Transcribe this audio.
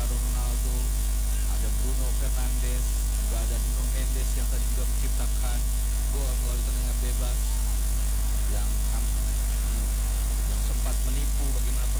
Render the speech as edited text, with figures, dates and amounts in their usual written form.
Cristiano Ronaldo, ada Bruno Fernandes, juga ada Nuno Mendes yang tadi juga menciptakan gol melalui tendangan bebas yang sempat menipu bagaimana